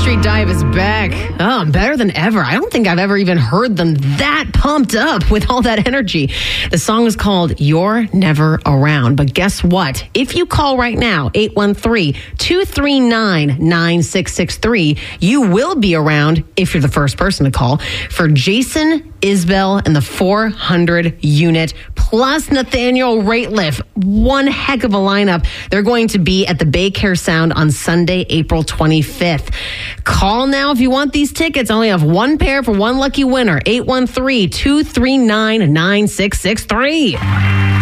Street Dive is back. Oh, better than ever. I don't think I've ever even heard them that pumped up with all that energy. The song is called You're Never Around. But guess what? If you call right now, 813-239-9663, you will be around, if you're the first person to call, for Jason Isbell and the 400 unit plus Nathaniel Rateliff. One heck of a lineup. They're going to be at the Bay Care Sound on Sunday, April 25th. Call now if you want these tickets. I only have one pair for one lucky winner. 813-239-9663.